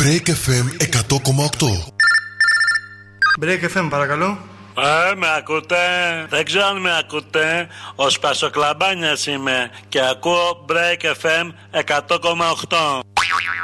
Break FM 100,8. Break FM, παρακαλώ. Με ακούτε? Δεν ξέρω αν με ακούτε. Ο Σπασοκλαμπάνιας είμαι και ακούω Break FM 100,8.